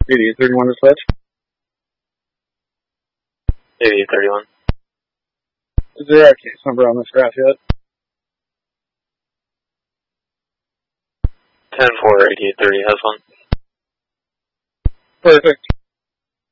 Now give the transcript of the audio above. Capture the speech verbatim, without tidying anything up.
eighty-eight thirty-one dispatch. eighty-eight thirty-one. Is there a case number on this graph yet? ten four eighty-eight thirty has one. Perfect.